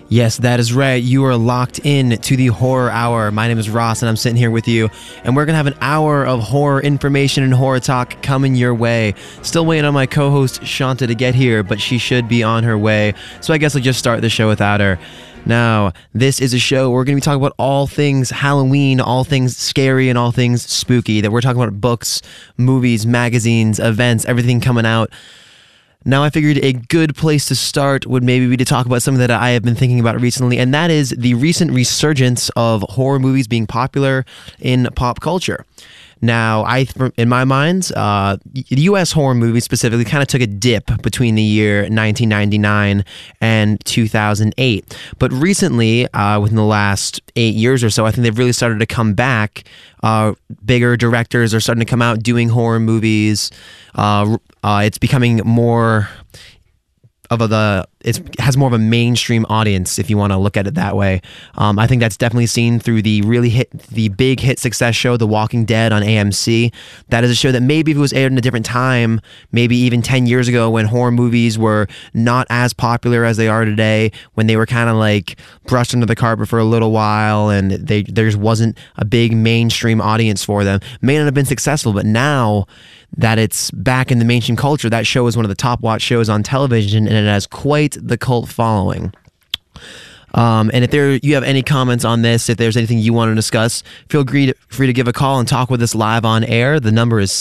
Yes, that is right. You are locked in to the Horror Hour. My name is Ross, and I'm sitting here with you, and we're going to have an hour of horror information and horror talk coming your way. Still waiting on my co-host, Shanta, to get here, but she should be on her way, so I guess I'll just start the show without her. Now, this is a show where we're going to be talking about all things Halloween, all things scary, and all things spooky. That we're talking about books, movies, magazines, events, everything coming out. Now, I figured a good place to start would maybe be to talk about something that I have been thinking about recently, and that is the recent resurgence of horror movies being popular in pop culture. Now, in my mind, U.S. horror movies specifically kind of took a dip between the year 1999 and 2008. But recently, within the last 8 years or so, I think they've really started to come back. Bigger directors are starting to come out doing horror movies. It's becoming more of it has more of a mainstream audience, if you want to look at it that way. I think that's definitely seen through the big hit success show, The Walking Dead on AMC. That is a show that maybe if it was aired in a different time, maybe even 10 years ago when horror movies were not as popular as they are today, when they were kind of like brushed under the carpet for a little while and there just wasn't a big mainstream audience for them, may not have been successful. But now that it's back in the mainstream culture, that show is one of the top watched shows on television, and it has quite the cult following. And if you have any comments on this, if there's anything you want to discuss, feel free to give a call and talk with us live on air. The number is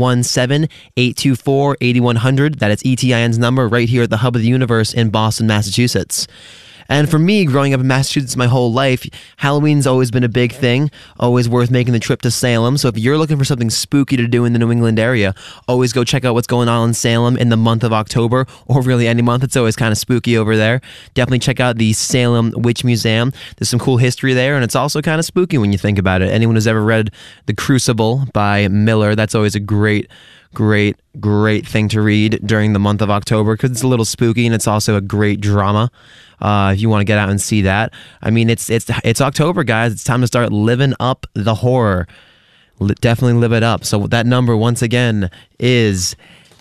617-824-8100. That is ETIN's number right here at the Hub of the Universe in Boston, Massachusetts. And for me, growing up in Massachusetts my whole life, Halloween's always been a big thing, always worth making the trip to Salem. So if you're looking for something spooky to do in the New England area, always go check out what's going on in Salem in the month of October, or really any month. It's always kind of spooky over there. Definitely check out the Salem Witch Museum. There's some cool history there, and it's also kind of spooky when you think about it. Anyone who's ever read The Crucible by Miller, that's always a great thing to read during the month of October because it's a little spooky and it's also a great drama. If you want to get out and see that, I mean, it's October, guys. It's time to start living up the horror. Definitely live it up. So that number once again is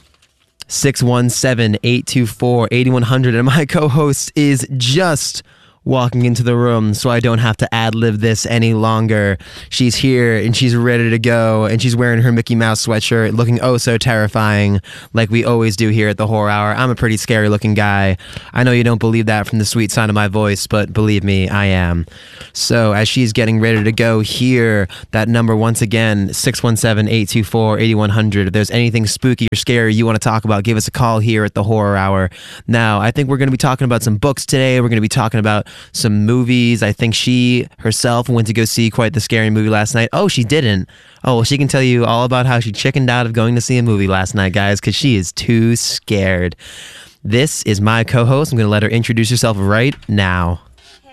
617-824-8100, and my co-host is just walking into the room, so I don't have to ad-lib this any longer. She's here, and she's ready to go, and she's wearing her Mickey Mouse sweatshirt, looking oh so terrifying, like we always do here at the Horror Hour. I'm a pretty scary-looking guy. I know you don't believe that from the sweet sound of my voice, but believe me, I am. So, as she's getting ready to go here, that number once again, 617-824-8100. If there's anything spooky or scary you want to talk about, give us a call here at the Horror Hour. Now, I think we're going to be talking about some books today. We're going to be talking about some movies. I think she herself went to go see quite the scary movie last night. Oh, she didn't. Oh, well, she can tell you all about how she chickened out of going to see a movie last night, guys, because she is too scared. This is my co-host. I'm going to let her introduce herself right now.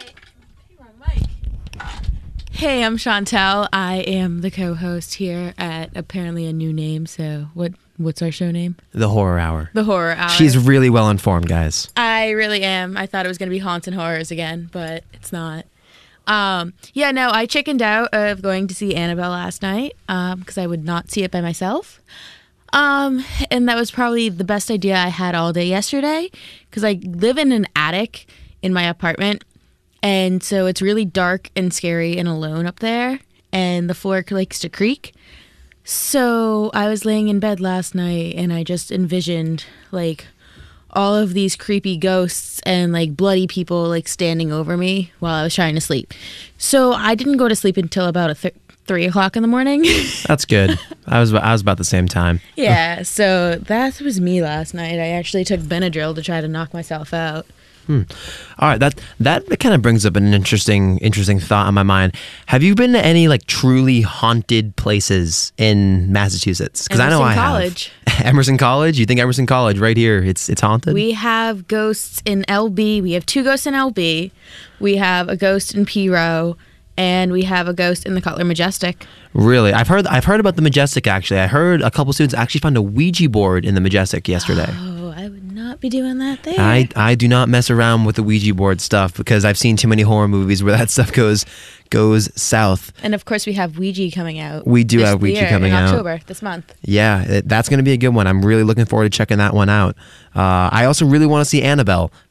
Hey, I'm Chantel. I am the co-host here at apparently a new name. So what's our show name? The Horror Hour. The Horror Hour. She's really well informed, guys. I really am. I thought it was going to be Haunts and Horrors again, but it's not. I chickened out of going to see Annabelle last night because I would not see it by myself. And that was probably the best idea I had all day yesterday because I live in an attic in my apartment. And so it's really dark and scary and alone up there, and the floor likes to creak. So I was laying in bed last night, and I just envisioned, like, all of these creepy ghosts and, like, bloody people, like, standing over me while I was trying to sleep. So I didn't go to sleep until about 3 o'clock in the morning. That's good. I was about the same time. Yeah, so that was me last night. I actually took Benadryl to try to knock myself out. All right, that kind of brings up an interesting thought on my mind. Have you been to any like truly haunted places in Massachusetts? Because I know I College. have. Emerson College. You think Emerson College right here? It's haunted. We have ghosts in LB. We have 2 ghosts in LB. We have a ghost in P Row, and we have a ghost in the Cutler Majestic. Really, I've heard about the Majestic. Actually, I heard a couple students actually found a Ouija board in the Majestic yesterday. Oh, I would not be doing that there. I do not mess around with the Ouija board stuff because I've seen too many horror movies where that stuff goes south. And of course, we have Ouija coming out. We do have Ouija coming out in October this month. Yeah, that's going to be a good one. I'm really looking forward to checking that one out. I also really want to see Annabelle.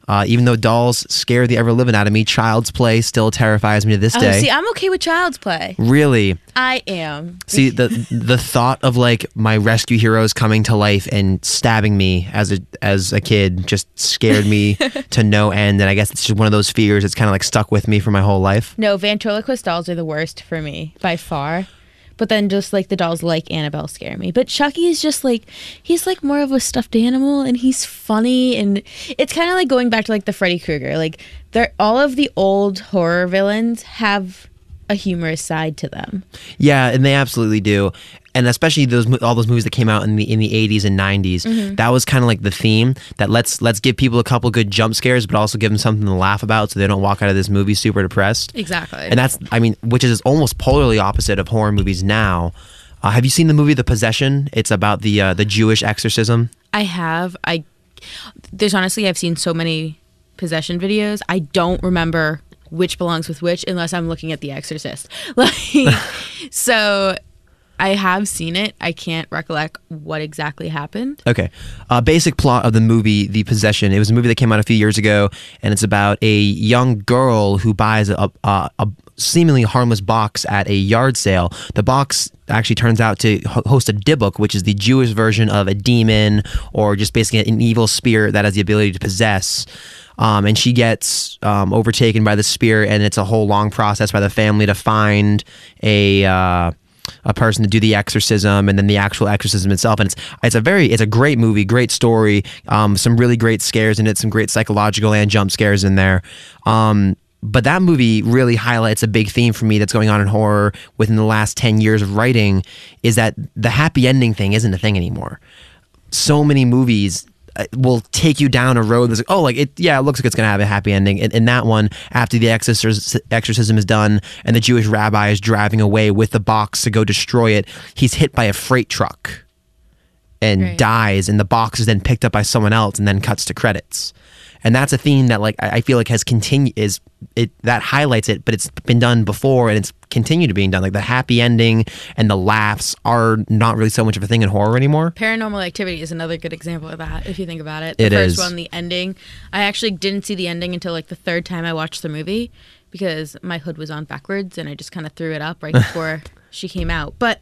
Even though dolls scare the ever living out of me, Child's Play still terrifies me to this day. See, I'm okay with Child's Play. Really? I am. See, the thought of like my rescue heroes coming to life and stabbing me as a kid just scared me to no end. And I guess it's just one of those fears that's kind of like stuck with me for my whole life. No, ventriloquist dolls are the worst for me by far. But then just like the dolls like Annabelle scare me. But Chucky is just like, he's like more of a stuffed animal and he's funny. And it's kind of like going back to like the Freddy Krueger. Like all of the old horror villains have a humorous side to them. Yeah, and they absolutely do. And especially all those movies that came out in the 80s and 90s, that was kind of like the theme, that let's give people a couple good jump scares, but also give them something to laugh about so they don't walk out of this movie super depressed. Exactly. And that's, I mean, which is almost polarly opposite of horror movies now. Have you seen the movie The Possession? It's about the Jewish exorcism. I have. There's honestly, I've seen so many possession videos. I don't remember which belongs with which unless I'm looking at The Exorcist. Like, so I have seen it. I can't recollect what exactly happened. Okay. Basic plot of the movie, The Possession. It was a movie that came out a few years ago, and it's about a young girl who buys a seemingly harmless box at a yard sale. The box actually turns out to host a Dybbuk, which is the Jewish version of a demon, or just basically an evil spirit that has the ability to possess. And she gets overtaken by the spirit, and it's a whole long process by the family to find a person to do the exorcism, and then the actual exorcism itself. And it's a great movie, great story, some really great scares in it, some great psychological and jump scares in there. But that movie really highlights a big theme for me that's going on in horror within the last 10 years of writing, is that the happy ending thing isn't a thing anymore. So many movies will take you down a road that's like, oh, like it looks like it's gonna have a happy ending. And that one, after the exorcism is done and the Jewish rabbi is driving away with the box to go destroy it, he's hit by a freight truck and dies, and the box is then picked up by someone else and then cuts to credits. And that's a theme that like I feel like has continued, that highlights it, but it's been done before and it's continued to being done. Like the happy ending and the laughs are not really so much of a thing in horror anymore. Paranormal Activity is another good example of that, if you think about it. The first one, the ending. I actually didn't see the ending until like the third time I watched the movie because my hood was on backwards and I just kind of threw it up right before she came out. But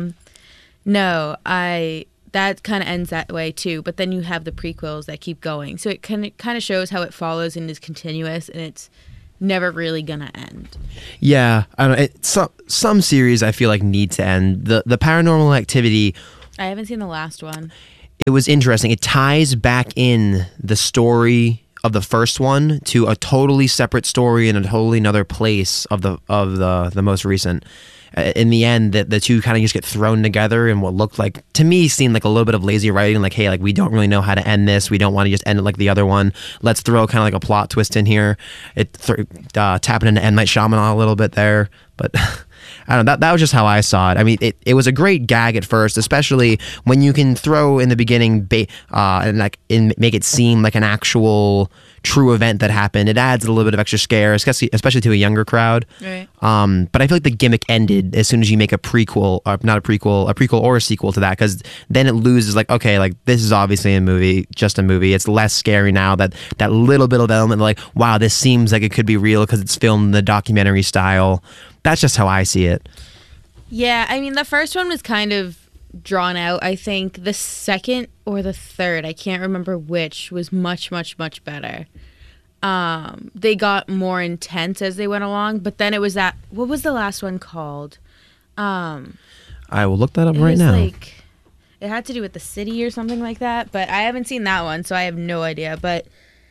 no, that kind of ends that way too, but then you have the prequels that keep going, so it kind of shows how it follows and is continuous, and it's never really gonna end. Yeah, I don't know. Some series I feel like need to end. The Paranormal Activity, I haven't seen the last one. It was interesting. It ties back in the story of the first one to a totally separate story in a totally another place of the most recent. In the end, the two kind of just get thrown together in what looked like, to me, seemed like a little bit of lazy writing. Like, hey, like we don't really know how to end this. We don't want to just end it like the other one. Let's throw kind of like a plot twist in here. Tapping into M. Night Shyamalan a little bit there, but I don't know. That was just how I saw it. I mean, it was a great gag at first, especially when you can throw in the beginning and make it seem like an actual true event that happened. It adds a little bit of extra scare, especially to a younger crowd. Right. But I feel like the gimmick ended as soon as you make a prequel or a sequel to that, because then it loses, like, okay, like this is obviously just a movie. It's less scary now, that little bit of element, like, wow, this seems like it could be real because it's filmed in the documentary style. That's just how I see it. Yeah, I mean, the first one was kind of drawn out. I think the second or the third, I can't remember which, was much, much, much better. They got more intense as they went along, but then it was that, what was the last one called? I will look that up right now. Like, it had to do with the city or something like that, but I haven't seen that one, so I have no idea. But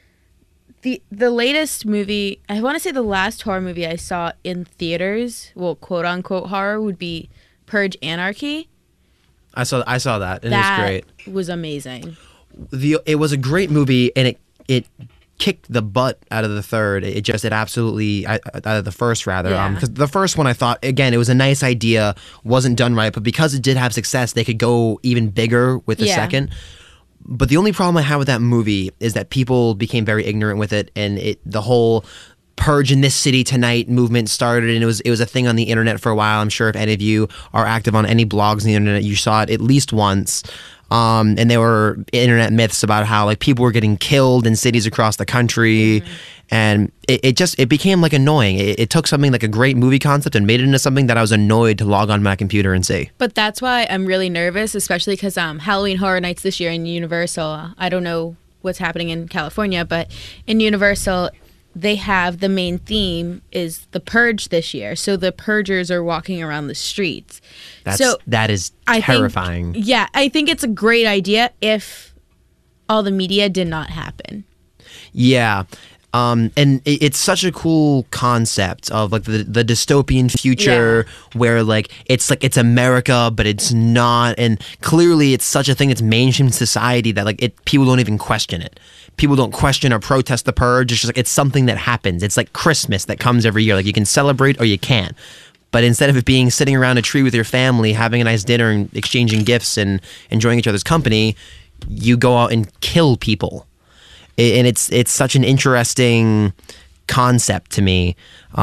the latest movie, I want to say the last horror movie I saw in theaters, well, quote unquote horror, would be Purge Anarchy. I saw that, and it was great. That was amazing. It was a great movie, and it kicked the butt out of the third. It absolutely out of the first, rather. Yeah. Because the first one, I thought, again, it was a nice idea, wasn't done right, but because it did have success, they could go even bigger with the second. But the only problem I had with that movie is that people became very ignorant with it, and the whole Purge in this city tonight movement started, and it was a thing on the internet for a while. I'm sure if any of you are active on any blogs on the internet, you saw it at least once. And there were internet myths about how like people were getting killed in cities across the country. And it became like annoying. It took something like a great movie concept and made it into something that I was annoyed to log on my computer and see. But that's why I'm really nervous, especially because Halloween Horror Nights this year in Universal, I don't know what's happening in California, but in Universal, they have the main theme is the Purge this year. So the Purgers are walking around the streets. That is terrifying. I think it's a great idea if all the media did not happen. Yeah. And it's such a cool concept of like the dystopian future where like it's America, but it's not. And clearly it's such a thing that's mainstream society that like people don't even question it. People don't question or protest the purge. It's just like it's something that happens. It's like Christmas that comes every year. Like you can celebrate or you can't. But instead of it being sitting around a tree with your family, having a nice dinner and exchanging gifts and enjoying each other's company, you go out and kill people. And it's such an interesting concept to me.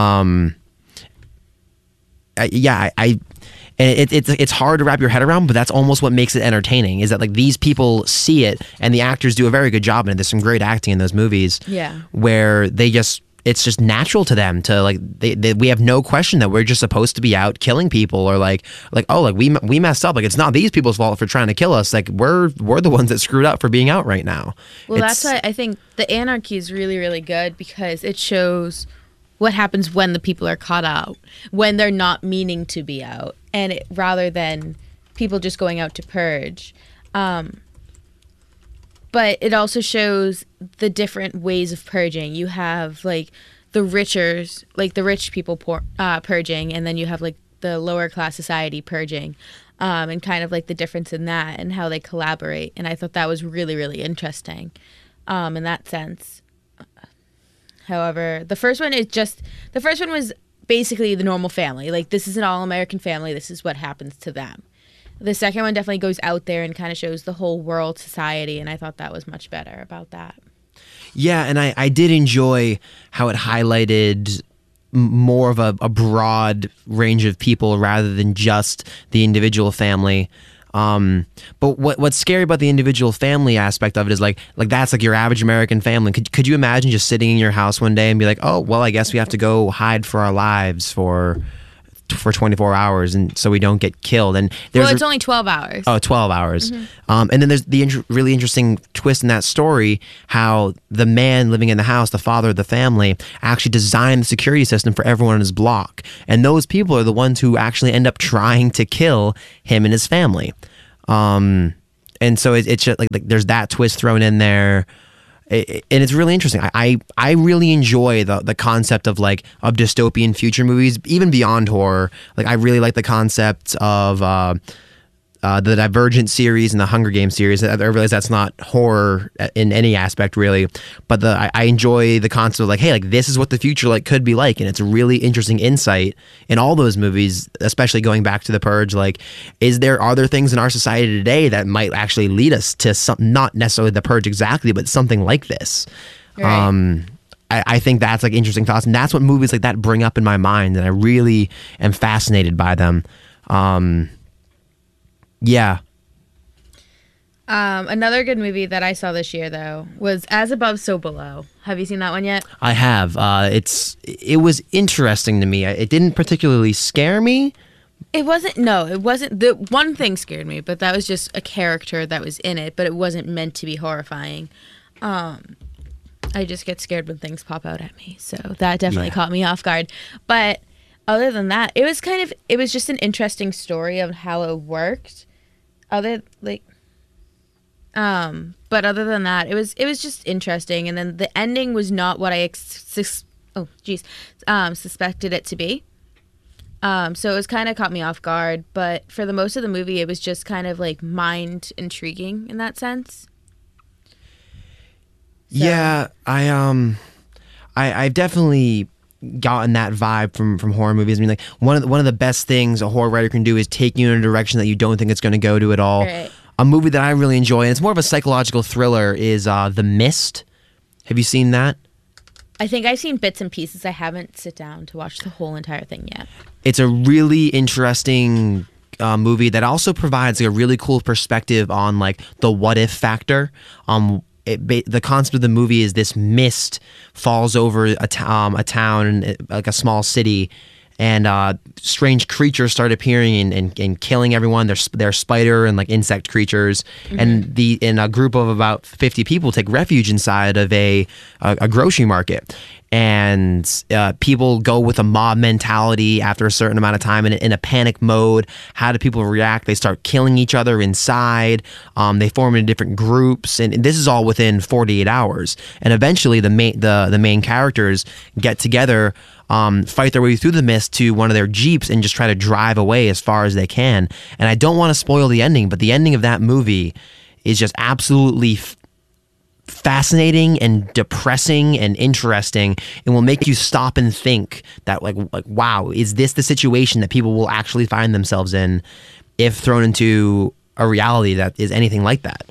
It's hard to wrap your head around, but that's almost what makes it entertaining. Is that like these people see it, and the actors do a very good job in it. There's some great acting in those movies. Yeah, where it's just natural to them to like we have no question that we're just supposed to be out killing people or like we messed up, like it's not these people's fault for trying to kill us, like we're the ones that screwed up for being out right now. Well, that's why I think the anarchy is really, really good, because it shows what happens when the people are caught out, when they're not meaning to be out, and rather than people just going out to purge. But it also shows the different ways of purging. You have like the rich people purging, and then you have like the lower class society purging, and kind of like the difference in that and how they collaborate. And I thought that was really, really interesting in that sense. However, the first one was basically the normal family. Like, this is an all-American family. This is what happens to them. The second one definitely goes out there and kind of shows the whole world society, and I thought that was much better about that. Yeah, and I did enjoy how it highlighted more of a broad range of people rather than just the individual family. But what's scary about the individual family aspect of it is like that's like your average American family. Could you imagine just sitting in your house one day and be like, oh, well, I guess we have to go hide for our lives for 24 hours, and so we don't get killed. And it's only 12 hours. Oh, 12 hours. Mm-hmm. And then there's the really interesting twist in that story, how the man living in the house, the father of the family, actually designed the security system for everyone in his block. And those people are the ones who actually end up trying to kill him and his family. And so it's just like there's that twist thrown in there. And it's really interesting. I really enjoy the concept of dystopian future movies, even beyond horror. Like, I really like the concept of the Divergent series and the Hunger Games series. I realize that's not horror in any aspect, really, but I enjoy the concept of like, hey, like this is what the future could be like, and it's a really interesting insight in all those movies, especially going back to The Purge. Like, are there things in our society today that might actually lead us to something, not necessarily The Purge exactly, but something like this? Right. I think that's like interesting thoughts, and that's what movies like that bring up in my mind, and I really am fascinated by them. Yeah. Another good movie that I saw this year, though, was As Above, So Below. Have you seen that one yet? I have. It was interesting to me. It didn't particularly scare me. It wasn't. The one thing scared me, but that was just a character that was in it, but it wasn't meant to be horrifying. I just get scared when things pop out at me, so that definitely caught me off guard. But other than that, it was just an interesting story of how it worked. But other than that, it was just interesting. And then the ending was not what I suspected it to be. So it was kind of caught me off guard. But for the most of the movie, it was just kind of like mind intriguing in that sense. So. Yeah, I've definitely gotten that vibe from horror movies. I mean, like one of the best things a horror writer can do is take you in a direction that you don't think it's going to go to at all. Right. A movie that I really enjoy, and it's more of a psychological thriller, is The Mist. Have you seen that? I think I've seen bits and pieces. I haven't sit down to watch the whole entire thing yet. It's a really interesting movie that also provides like, a really cool perspective on like the what if factor. The concept of the movie is this mist falls over a town, like a small city, and strange creatures start appearing and killing everyone. They're spider and like insect creatures, and a group of about 50 people take refuge inside of a grocery market. And people go with a mob mentality after a certain amount of time in a panic mode. How do people react? They start killing each other inside. They form into different groups, and this is all within 48 hours. And eventually, the main characters get together, fight their way through the mist to one of their jeeps, and just try to drive away as far as they can. And I don't want to spoil the ending, but the ending of that movie is just absolutely fascinating and depressing and interesting, and will make you stop and think that like wow, is this the situation that people will actually find themselves in if thrown into a reality that is anything like that.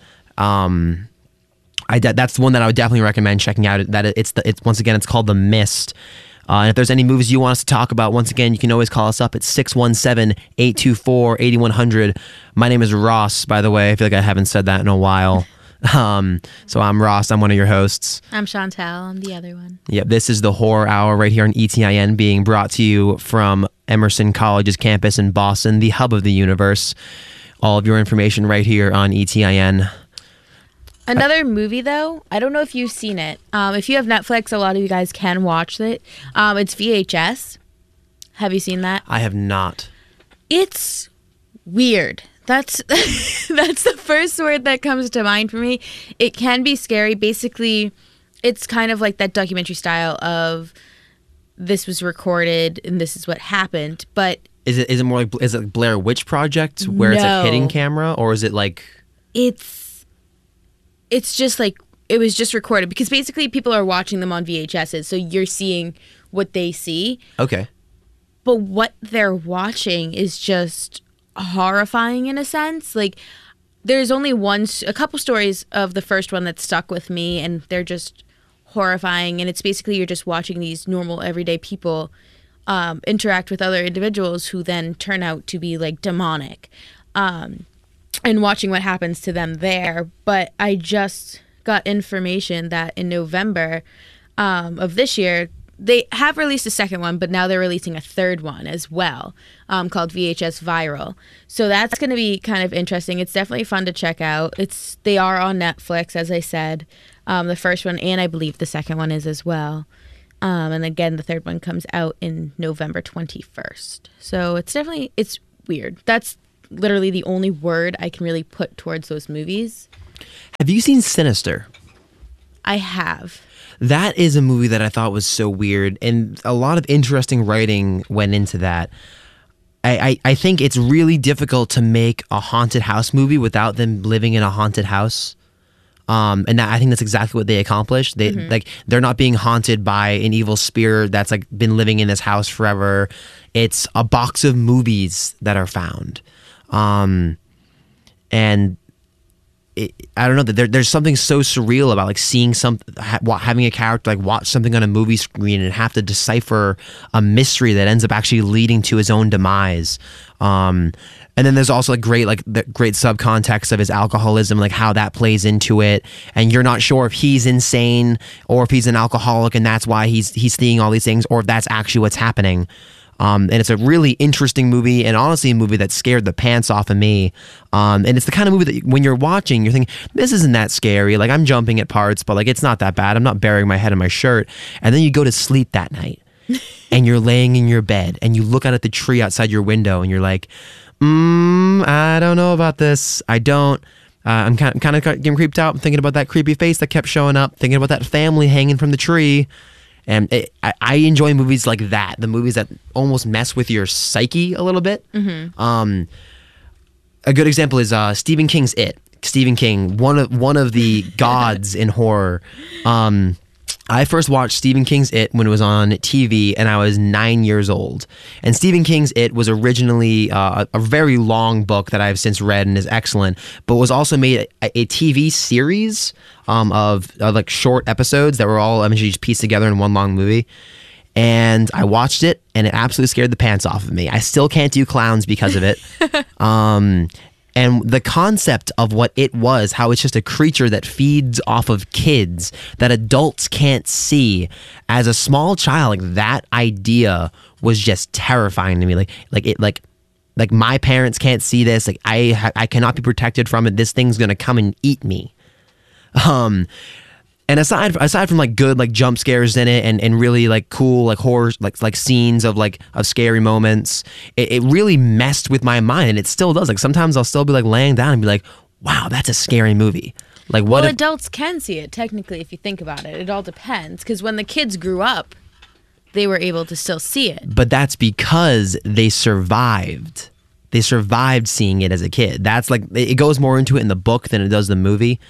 That's one that I would definitely recommend checking out. That it's once again, it's called The Mist. And if there's any movies you want us to talk about, once again, you can always call us up at 617-824-8100. My name is Ross, by the way. I feel like I haven't said that in a while. So I'm Ross. I'm one of your hosts. I'm Chantel. I'm the other one. Yep. This is the Horror Hour right here on ETIN, being brought to you from Emerson College's campus in Boston, the hub of the universe. All of your information right here on ETIN. Another movie, though, I don't know if you've seen it. If you have Netflix, a lot of you guys can watch it. It's VHS. Have you seen that? I have not. It's weird. That's that's the first word that comes to mind for me. It can be scary. Basically, it's kind of like that documentary style of this was recorded and this is what happened. But is it more like, is it Blair Witch Project where it's a hidden camera, or is it like it's just like it was just recorded, because basically people are watching them on VHSs, so you're seeing what they see. Okay. But what they're watching is just horrifying in a sense. Like, there's only a couple stories of the first one that stuck with me, and they're just horrifying. And it's basically you're just watching these normal everyday people interact with other individuals who then turn out to be like demonic, and watching what happens to them there. But I just got information that in November of this year, they have released a second one, but now they're releasing a third one as well, called VHS Viral. So that's going to be kind of interesting. It's definitely fun to check out. They are on Netflix, as I said. The first one, and I believe the second one is as well. And again, the third one comes out in November 21st. So it's weird. That's literally the only word I can really put towards those movies. Have you seen Sinister? I have. That is a movie that I thought was so weird, and a lot of interesting writing went into that. I think it's really difficult to make a haunted house movie without them living in a haunted house. And I think that's exactly what they accomplished. They're not being haunted by an evil spirit that's like been living in this house forever. It's a box of movies that are found. And I don't know, there's something so surreal about like seeing having a character like watch something on a movie screen and have to decipher a mystery that ends up actually leading to his own demise. And then there's also the great subcontext of his alcoholism, like how that plays into it. And you're not sure if he's insane or if he's an alcoholic and that's why he's seeing all these things, or if that's actually what's happening. And it's a really interesting movie, and honestly a movie that scared the pants off of me. And it's the kind of movie that when you're watching, you're thinking, this isn't that scary. Like, I'm jumping at parts, but like it's not that bad. I'm not burying my head in my shirt. And then you go to sleep that night and you're laying in your bed and you look out at the tree outside your window and you're like, I don't know about this. I don't. I'm kind of getting creeped out. I'm thinking about that creepy face that kept showing up, thinking about that family hanging from the tree. And I enjoy movies like that, the movies that almost mess with your psyche a little bit. Mm-hmm. A good example is Stephen King's It. Stephen King, one of the gods in horror. I first watched Stephen King's It when it was on TV, and I was 9 years old. And Stephen King's It was originally a very long book that I've since read and is excellent, but was also made a TV series of like short episodes that were all eventually just pieced together in one long movie. and I watched it, and it absolutely scared the pants off of me. I still can't do clowns because of it. And the concept of what it was, how it's just a creature that feeds off of kids that adults can't see. As a small child, like that idea was just terrifying to me. Like my parents can't see this. Like I cannot be protected from it. This thing's gonna come and eat me. And aside from like good like jump scares in it and really like cool like horror like scenes of scary moments, it really messed with my mind, and it still does. Like sometimes I'll still be like laying down and be like, wow, that's a scary movie. Like what? Well, adults can see it technically if you think about it. It all depends, because when the kids grew up, they were able to still see it. But that's because they survived. They survived seeing it as a kid. That's like, it goes more into it in the book than it does the movie.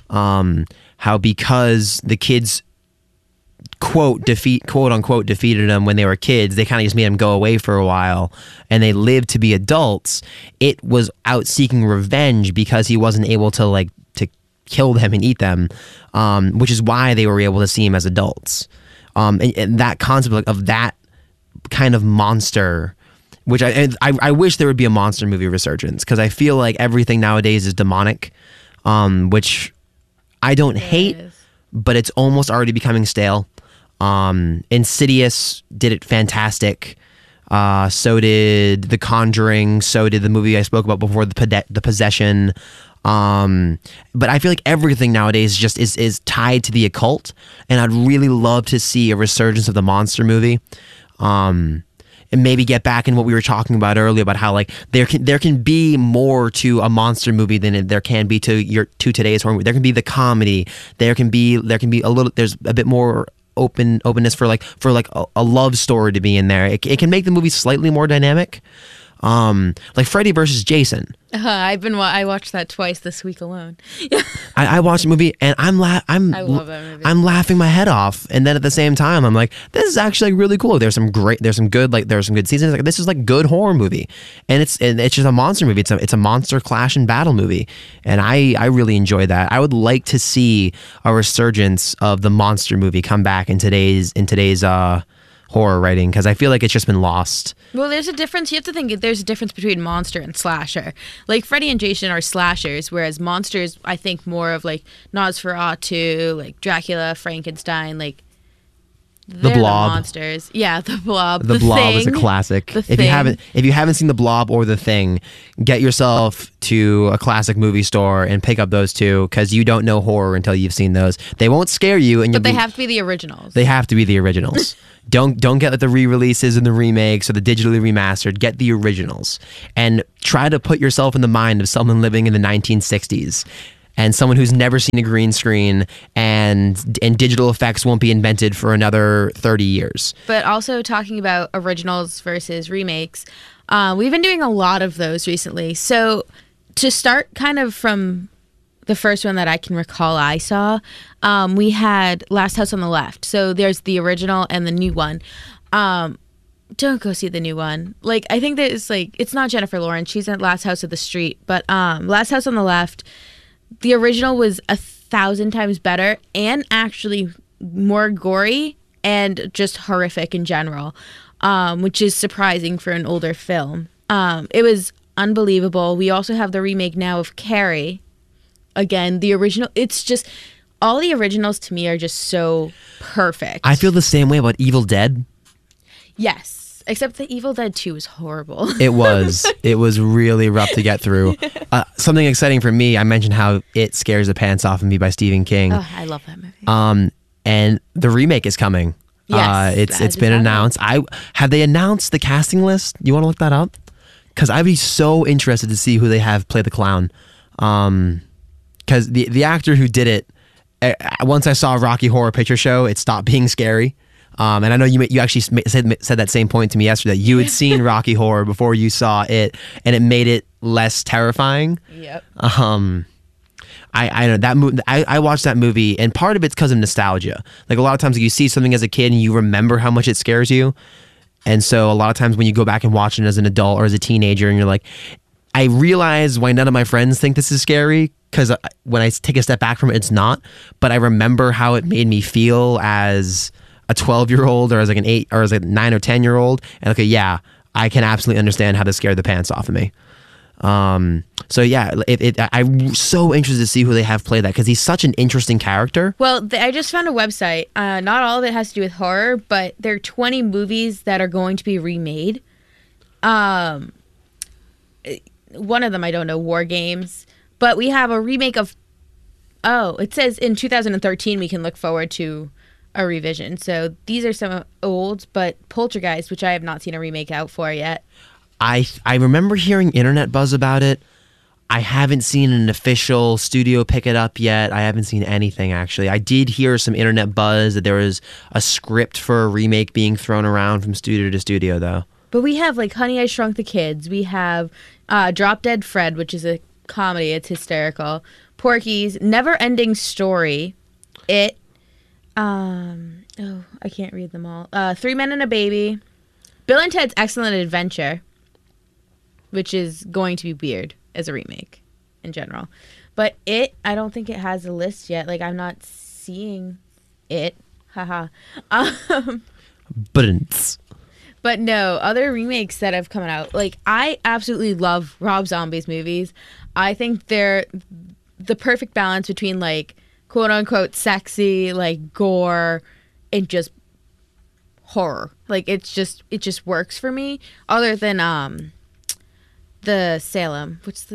How because the kids quote unquote defeated them when they were kids, they kind of just made them go away for a while, and they lived to be adults. It was out seeking revenge because he wasn't able to kill them and eat them, which is why they were able to see him as adults. And that concept of that kind of monster, which I wish there would be a monster movie resurgence, because I feel like everything nowadays is demonic, which I don't hate, but it's almost already becoming stale. Insidious did it fantastic. So did The Conjuring. So did the movie I spoke about before, The Possession. But I feel like everything nowadays just is tied to the occult, and I'd really love to see a resurgence of the monster movie. And maybe get back in what we were talking about earlier about how like there can be more to a monster movie than there can be to today's horror movie. There can be the comedy. There can be there's a bit more openness for a love story to be in there. It can make the movie slightly more dynamic. Like Freddy versus Jason. I watched that twice this week alone. I watched the movie and I love that movie. I'm laughing my head off, and then at the same time I'm like, this is actually like really cool. There's some good seasons. Like this is like good horror movie, and it's just a monster movie. It's a monster clash and battle movie, and I really enjoy that. I would like to see a resurgence of the monster movie come back in today's horror writing, because I feel like it's just been lost. Well, there's a difference. You have to think there's a difference between monster and slasher. Like Freddy and Jason are slashers, whereas monsters, I think more of like Nosferatu, like Dracula, Frankenstein, like The Blob. The monsters. Yeah, The Blob. The Blob Thing. is a classic. If you haven't seen The Blob or The Thing, get yourself to a classic movie store and pick up those two, because you don't know horror until you've seen those. They won't scare you, but they have to be the originals. They have to be the originals. Don't get like the re-releases and the remakes or the digitally remastered. Get the originals and try to put yourself in the mind of someone living in the 1960s. And someone who's never seen a green screen, and digital effects won't be invented for another 30 years. But also talking about originals versus remakes, we've been doing a lot of those recently. So to start kind of from the first one that I can recall I saw, we had Last House on the Left. So there's the original and the new one. Don't go see the new one. Like, I think that it's not Jennifer Lawrence. She's at Last House of the Street. But Last House on the Left, the original was 1,000 times better and actually more gory and just horrific in general, which is surprising for an older film. It was unbelievable. We also have the remake now of Carrie. Again, the original, it's just, all the originals to me are just so perfect. I feel the same way about Evil Dead. Yes, except the Evil Dead 2 was horrible. It was. It was really rough to get through. Something exciting for me, I mentioned how It Scares the Pants Off of Me by Stephen King. Oh, I love that movie. And the remake is coming. Yes, it's been announced. Have they announced the casting list? You want to look that up? Because I'd be so interested to see who they have play the clown. Because the actor who did it, once I saw Rocky Horror Picture Show, it stopped being scary. And I know you actually said that same point to me yesterday. You had seen Rocky Horror before you saw it, and it made it less terrifying. Yep. I know that movie. I watched that movie, and part of it's because of nostalgia. Like a lot of times, you see something as a kid and you remember how much it scares you, and so a lot of times when you go back and watch it as an adult or as a teenager, and you're like, I realize why none of my friends think this is scary, because when I take a step back from it, it's not. But I remember how it made me feel as a 12-year-old or as like an 8 or as like a 9 or 10-year-old, and okay, yeah, I can absolutely understand how to scare the pants off of me. So yeah, I'm so interested to see who they have play that, because he's such an interesting character. Well, I just found a website. Not all of it has to do with horror, but there are 20 movies that are going to be remade. One of them, I don't know, War Games. But we have a remake of... Oh, it says in 2013 we can look forward to a revision. So these are some old, but Poltergeist, which I have not seen a remake out for yet. I remember hearing internet buzz about it. I haven't seen an official studio pick it up yet. I haven't seen anything, actually. I did hear some internet buzz that there was a script for a remake being thrown around from studio to studio, though. But we have, like, Honey, I Shrunk the Kids. We have Drop Dead Fred, which is a comedy. It's hysterical. Porky's, Never Ending Story. It. I can't read them all. Three Men and a Baby. Bill and Ted's Excellent Adventure, which is going to be weird as a remake in general. But I don't think it has a list yet. Like, I'm not seeing it. Haha. But no, other remakes that have come out. Like, I absolutely love Rob Zombie's movies. I think they're the perfect balance between, like, quote-unquote sexy, like, gore, and just horror. Like, it just works for me. Other than, the Salem.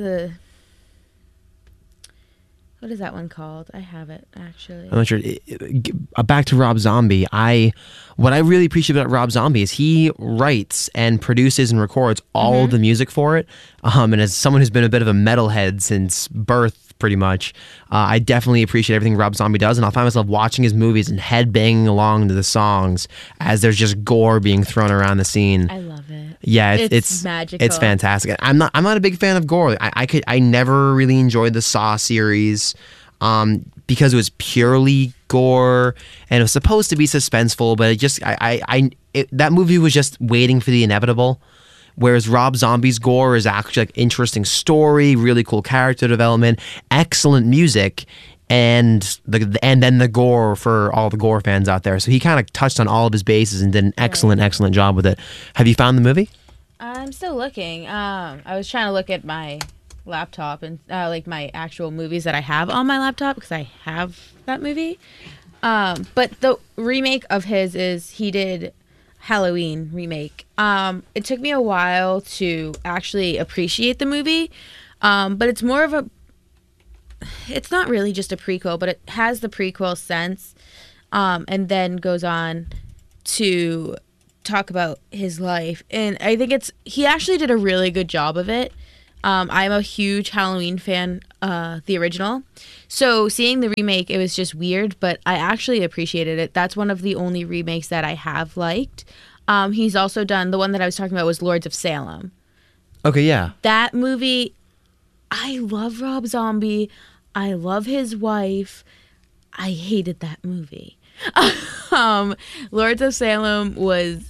What is that one called? I have it, actually. I'm not sure. Back to Rob Zombie. What I really appreciate about Rob Zombie is he writes and produces and records all the music for it. And as someone who's been a bit of a metalhead since birth, pretty much, I definitely appreciate everything Rob Zombie does. And I'll find myself watching his movies and headbanging along to the songs as there's just gore being thrown around the scene. I love it. Yeah, it's magical. It's fantastic. I'm not a big fan of gore. I never really enjoyed the Saw series because it was purely gore and it was supposed to be suspenseful, but it just that movie was just waiting for the inevitable. Whereas Rob Zombie's gore is actually like interesting story, really cool character development, excellent music, and then the gore for all the gore fans out there. So he kind of touched on all of his bases and did an excellent job with it. Have you found the movie? I'm still looking. I was trying to look at my laptop and like my actual movies that I have on my laptop because I have that movie. But the remake of his is he did Halloween remake. It took me a while to actually appreciate the movie, but it's more of it's not really just a prequel, but it has the prequel sense, and then goes on to talk about his life. And I think he actually did a really good job of it. I'm a huge Halloween fan, the original. So seeing the remake, it was just weird, but I actually appreciated it. That's one of the only remakes that I have liked. He's also done, the one that I was talking about was Lords of Salem. Okay, yeah. That movie, I love Rob Zombie. I love his wife. I hated that movie. Lords of Salem was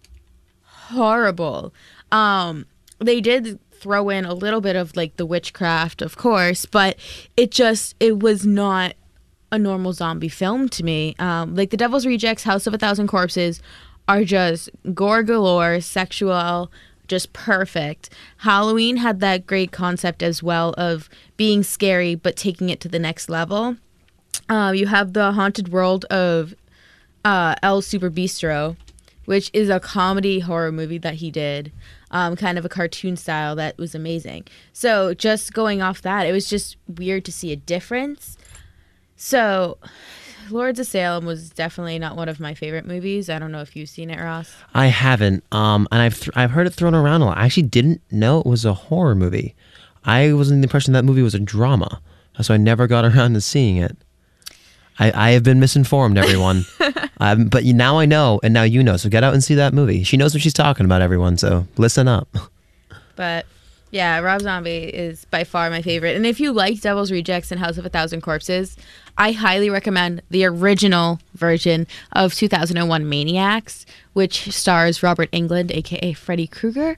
horrible. They did throw in a little bit of like the witchcraft, of course, but it was not a normal zombie film to me. Like The Devil's Rejects, House of a Thousand Corpses are just gore galore, sexual, just perfect. Halloween had that great concept as well of being scary but taking it to the next level. You have The Haunted World of El Super Bistro, which is a comedy horror movie that he did. Kind of a cartoon style that was amazing. So just going off that, it was just weird to see a difference. So Lords of Salem was definitely not one of my favorite movies. I don't know if you've seen it, Ross. I haven't, and I've heard it thrown around a lot. I actually didn't know it was a horror movie. I was under the impression that movie was a drama, so I never got around to seeing it. I have been misinformed, everyone. But now I know, and now you know. So get out and see that movie. She knows what she's talking about, everyone. So listen up. But yeah, Rob Zombie is by far my favorite. And if you like Devil's Rejects and House of a Thousand Corpses, I highly recommend the original version of 2001 Maniacs, which stars Robert Englund, aka Freddy Krueger.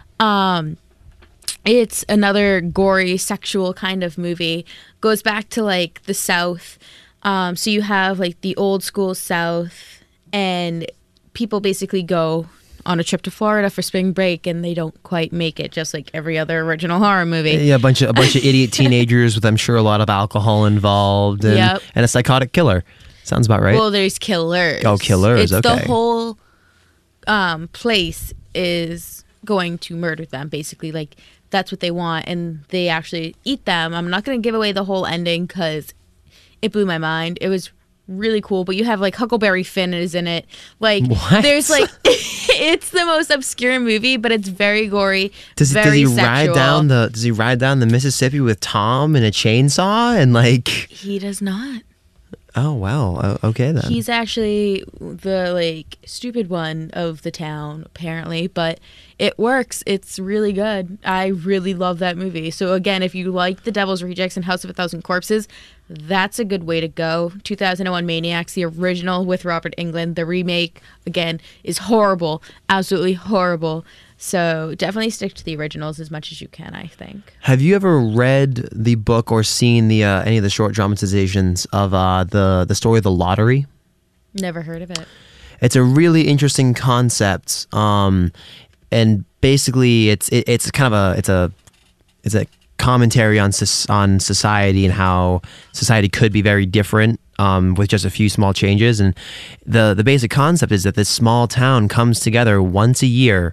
It's another gory, sexual kind of movie. Goes back to like the South. So you have like the old school South and people basically go on a trip to Florida for spring break, and they don't quite make it, just like every other original horror movie. Yeah, a bunch of idiot teenagers with, I'm sure, a lot of alcohol involved, and a psychotic killer. Sounds about right. Well, there's killers. Oh, killers. It's okay. the whole place is going to murder them, basically. Like, that's what they want, and they actually eat them. I'm not going to give away the whole ending because it blew my mind. It was really cool, but you have like Huckleberry Finn is in it. Like, what? There's like, it's the most obscure movie, but it's very gory. Does he ride down the Mississippi with Tom and a chainsaw and like? He does not. Oh wow. Okay then. He's actually the like stupid one of the town, apparently, but it works. It's really good. I really love that movie. So again, if you like The Devil's Rejects and House of a Thousand Corpses, that's a good way to go. 2001 Maniacs, the original with Robert Englund. The remake, again, is horrible. Absolutely horrible. So definitely stick to the originals as much as you can, I think. Have you ever read the book or seen the any of the short dramatizations of the story of The Lottery? Never heard of it. It's a really interesting concept, and basically it's kind of a commentary on society and how society could be very different with just a few small changes. And the basic concept is that this small town comes together once a year.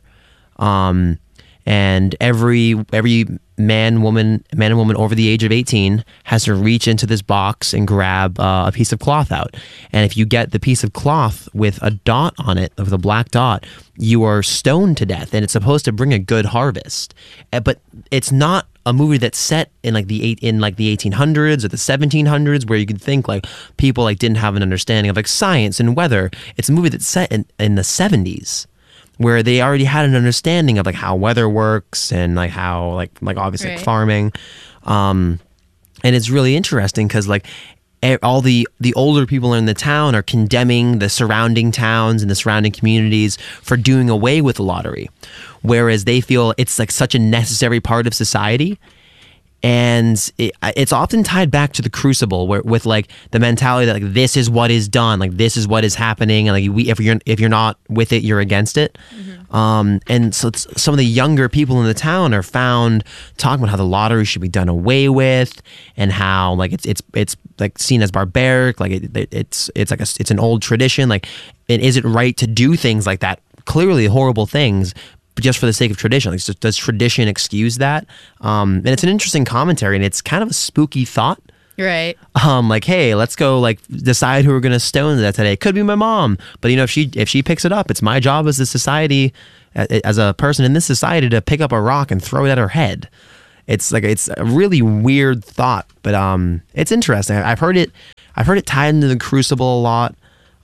And every man and woman over the age of 18 has to reach into this box and grab a piece of cloth out. And if you get the piece of cloth with a dot on it, with a black dot, you are stoned to death. And it's supposed to bring a good harvest. But it's not a movie that's set in like the 1800s or the 1700s, where you could think like people like didn't have an understanding of like science and weather. It's a movie that's set in the 70s. Where they already had an understanding of like how weather works and like how like obviously right. like farming, and it's really interesting because like all the older people in the town are condemning the surrounding towns and the surrounding communities for doing away with the lottery, whereas they feel it's like such a necessary part of society. And it's often tied back to the Crucible, where with like the mentality that like this is what is done, like this is what is happening, and like if you're not with it, you're against it. Mm-hmm. And so some of the younger people in the town are found talking about how the lottery should be done away with, and how like it's like seen as barbaric, like it's an old tradition, like is it right to do things like that? Clearly horrible things. But just for the sake of tradition, like, does tradition excuse that? And it's an interesting commentary, and it's kind of a spooky thought. Right. Like, hey, let's go like decide who we're gonna stone that today. It could be my mom, but you know, if she picks it up, it's my job as a society, as a person in this society, to pick up a rock and throw it at her head. It's a really weird thought, but it's interesting. I've heard it tied into the Crucible a lot.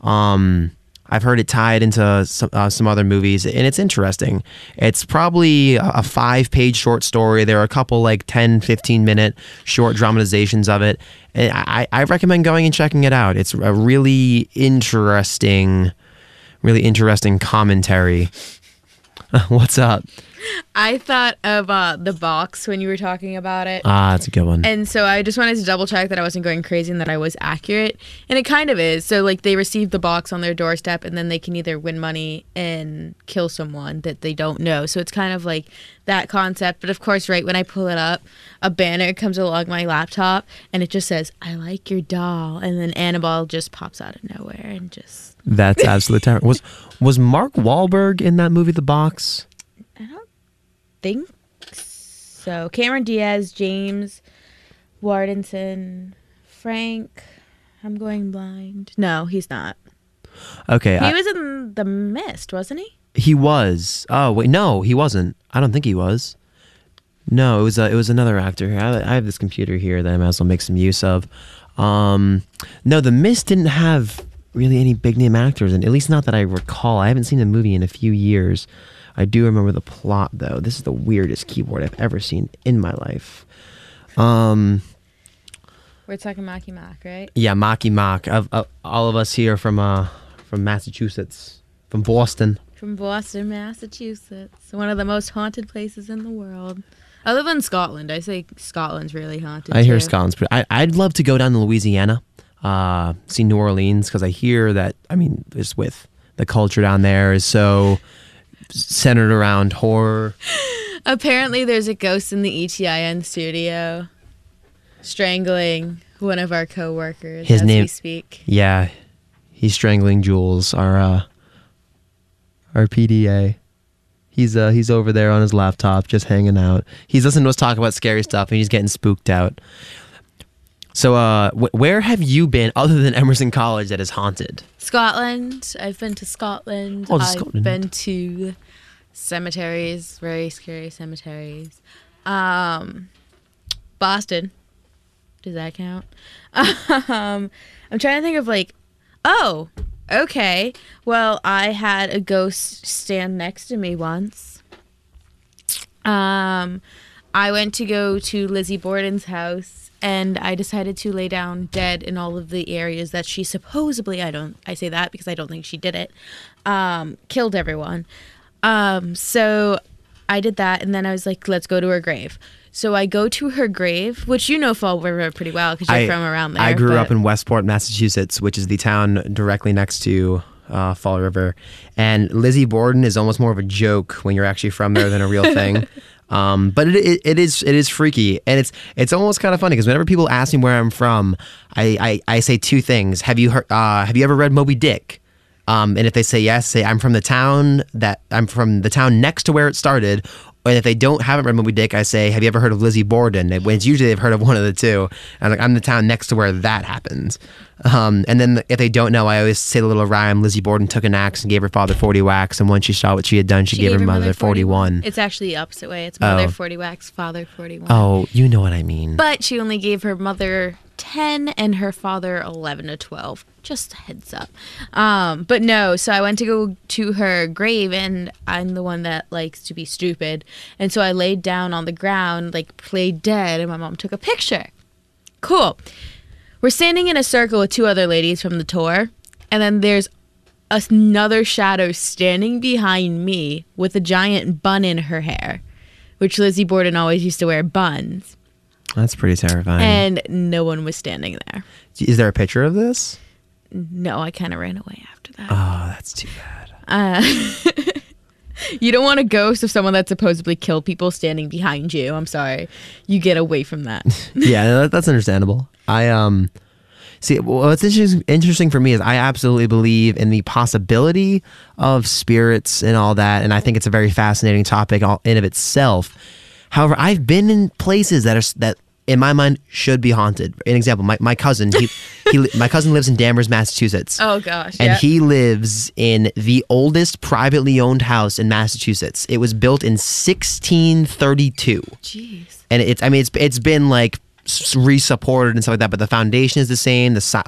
I've heard it tied into some other movies, and it's interesting. It's probably a 5-page short story. There are a couple like 10, 15-minute short dramatizations of it. And I recommend going and checking it out. It's a really interesting commentary. What's up? I thought of The Box when you were talking about it. Ah, that's a good one. And so I just wanted to double check that I wasn't going crazy and that I was accurate. And it kind of is. So like they receive the box on their doorstep, and then they can either win money and kill someone that they don't know. So it's kind of like that concept. But of course, right when I pull it up, a banner comes along my laptop and it just says, "I like your doll." And then Annabelle just pops out of nowhere and just... That's absolutely terrible. Was Mark Wahlberg in that movie, The Box? I don't think so. Cameron Diaz, James Wardenson, Frank. I'm going blind. No, he's not. Okay. He was in The Mist, wasn't he? He was. Oh wait, no, he wasn't. I don't think he was. No, it was another actor. I have this computer here that I might as well make some use of. No, The Mist didn't have really any big name actors, and at least not that I recall. I haven't seen the movie in a few years. I do remember the plot, though. This is the weirdest keyboard I've ever seen in my life. We're talking Marky Mark, right? Yeah, Marky Mark. All of us here from Massachusetts, from Boston. From Boston, Massachusetts. One of the most haunted places in the world. Other than Scotland. I say Scotland's really haunted, I hear too. Scotland's pretty... I'd love to go down to Louisiana. see New Orleans, because I hear that, I mean, just with the culture down there is so centered around horror. Apparently, there's a ghost in the ETIN studio strangling one of our coworkers His as name, we speak. Yeah, he's strangling Jules, our PDA. He's over there on his laptop, just hanging out. He's listening to us talk about scary stuff, and he's getting spooked out. So, where have you been other than Emerson College that is haunted? Scotland. I've been to Scotland. Oh, to I've Scotland. been to cemeteries, very scary cemeteries. Boston. Does that count? I'm trying to think of oh, okay. Well, I had a ghost stand next to me once. I went to go to Lizzie Borden's house, and I decided to lay down dead in all of the areas that she supposedly, I say that because I don't think she did it, killed everyone. So I did that, and then I was like, let's go to her grave. So I go to her grave, which you know Fall River pretty well because you're from around there. I grew up in Westport, Massachusetts, which is the town directly next to Fall River. And Lizzie Borden is almost more of a joke when you're actually from there than a real thing. But it is freaky, and it's almost kind of funny because whenever people ask me where I'm from, I say two things. Have you ever read Moby Dick? And if they say yes, say I'm from the town next to where it started. And if they haven't read Moby Dick, I say, have you ever heard of Lizzie Borden? When it's usually they've heard of one of the two. And I'm the town next to where that happens. And then if they don't know, I always say the little rhyme, Lizzie Borden took an axe and gave her father 40 whacks. And when she saw what she had done, she gave her mother 41. It's actually the opposite way. It's mother 40 whacks, father 41. Oh, you know what I mean. But she only gave her mother 10 and her father 11 to 12. Just a heads up. But no, so I went to go to her grave, and I'm the one that likes to be stupid. And so I laid down on the ground, played dead, and my mom took a picture. Cool. We're standing in a circle with two other ladies from the tour, and then there's another shadow standing behind me with a giant bun in her hair, which Lizzie Borden always used to wear buns. That's pretty terrifying. And no one was standing there. Is there a picture of this? No, I kind of ran away after that. Oh, that's too bad. You don't want a ghost of someone that supposedly killed people standing behind you. I'm sorry. You get away from that. Yeah, that's understandable. See, what's interesting for me is I absolutely believe in the possibility of spirits and all that, and I think it's a very fascinating topic in of itself. However, I've been in places that in my mind should be haunted. An example, my cousin, my cousin lives in Danvers, Massachusetts. Oh gosh. And he lives in the oldest privately owned house in Massachusetts. It was built in 1632. Jeez. And it's been resupported and stuff like that, but the foundation is the same. The